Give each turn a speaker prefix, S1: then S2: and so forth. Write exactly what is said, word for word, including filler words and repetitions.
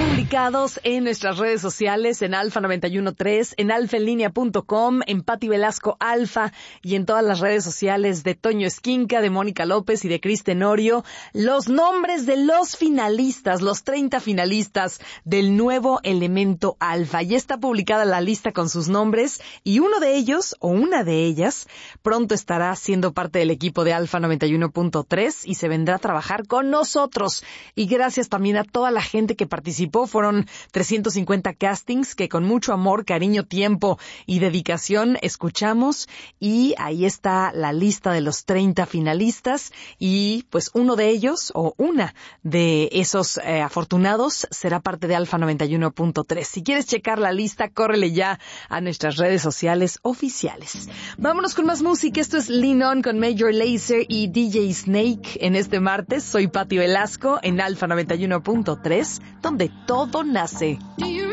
S1: publicados en nuestras redes sociales, en Alfa noventa y uno punto tres, en alfa en línea punto com, en Pati Velasco Alfa y en todas las redes sociales de Toño Esquinca, de Mónica López y de Cris Tenorio, los nombres de los finalistas, los treinta finalistas del nuevo Elemento Alfa. Ya está publicada la lista con sus nombres y uno de ellos, o una de ellas, pronto estará siendo parte del equipo de Alfa noventa y uno punto tres y se vendrá a trabajar con nosotros. Y gracias también a toda la gente que participó. Fueron trescientos cincuenta castings que con mucho amor, cariño, tiempo y dedicación escuchamos, y ahí está la lista de los treinta finalistas y pues uno de ellos o una de esos eh, afortunados será parte de Alfa noventa y uno punto tres. Si quieres checar la lista, córrele ya a nuestras redes sociales oficiales. Vámonos con más música. Esto es Lean On con Major Lazer y D J Snake en este martes. Soy Pati Velasco en Alfa noventa y uno punto tres, donde todo nace.
S2: Do you